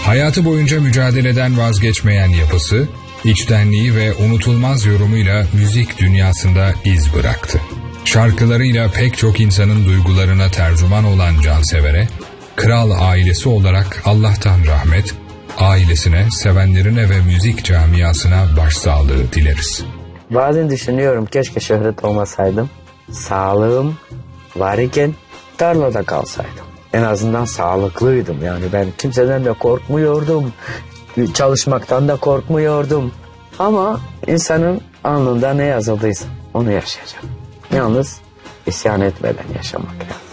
Hayatı boyunca mücadeleden vazgeçmeyen yapısı, içtenliği ve unutulmaz yorumuyla müzik dünyasında iz bıraktı. Şarkılarıyla pek çok insanın duygularına tercüman olan Cansever'e, Kral ailesi olarak Allah'tan rahmet, ailesine, sevenlerine ve müzik camiasına başsağlığı dileriz. Bazen düşünüyorum, keşke şöhret olmasaydım. Sağlığım var iken tarlada kalsaydım. En azından sağlıklıydım. Yani ben kimseden de korkmuyordum. Çalışmaktan da korkmuyordum. Ama insanın alnında ne yazıldıysa onu yaşayacağım. Yalnız isyan etmeden yaşamak lazım.